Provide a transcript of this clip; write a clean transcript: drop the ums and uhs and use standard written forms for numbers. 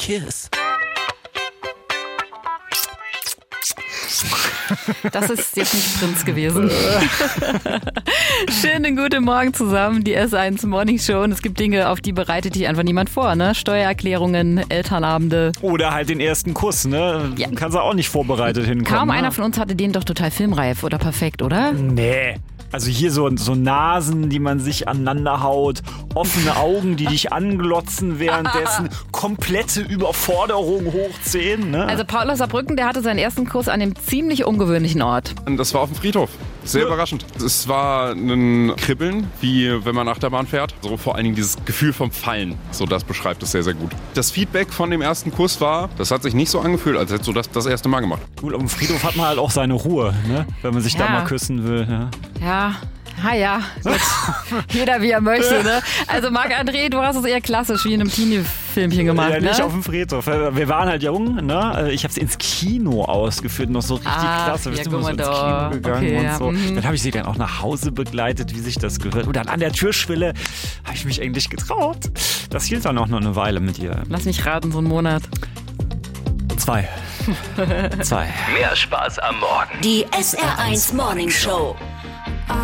kiss. Das ist jetzt nicht Prinz gewesen. Schönen guten Morgen zusammen, die S1 Morning Show. Und es gibt Dinge, auf die bereitet dich einfach niemand vor, ne? Steuererklärungen, Elternabende. Oder halt den ersten Kuss, ne? Ja. Kannst du auch nicht vorbereitet hinkommen. Kaum ne? einer von uns hatte den doch total filmreif oder perfekt, oder? Nee. Also hier so Nasen, die man sich aneinander haut, offene Augen, die dich anglotzen währenddessen, komplette Überforderung hoch 10. Ne? Also Paul aus Saarbrücken, der hatte seinen ersten Kurs an einem ziemlich ungewöhnlichen Ort. Und das war auf dem Friedhof. Sehr überraschend. Es war ein Kribbeln, wie wenn man Achterbahn fährt. So vor allen Dingen dieses Gefühl vom Fallen. So, das beschreibt es sehr, sehr gut. Das Feedback von dem ersten Kuss war, das hat sich nicht so angefühlt, als hättest du das erste Mal gemacht. Gut, auf dem Friedhof hat man halt auch seine Ruhe, ne? Wenn man sich da mal küssen will. Ja. Ja, gut. Jeder wie er möchte, ne? Also Marc-André, du hast es eher klassisch wie in einem Teenie-Filmchen gemacht, ja, nicht ne? auf dem Friedhof. Wir waren halt jung, ne? Ich habe es ins Kino ausgeführt, noch so richtig klasse. Bist du mal so ins Kino gegangen und so. Dann habe ich sie dann auch nach Hause begleitet, wie sich das gehört. Und dann an der Türschwelle habe ich mich endlich getraut. Das hielt dann auch noch eine Weile mit ihr. Lass mich raten, so einen Monat. 2. Mehr Spaß am Morgen. Die SR1 Morning Show.